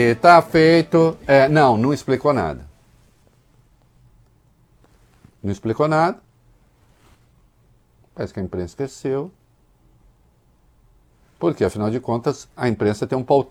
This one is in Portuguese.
Tá feito. Não explicou nada. Não explicou nada. Parece que a imprensa esqueceu. Porque, afinal de contas, a imprensa tem um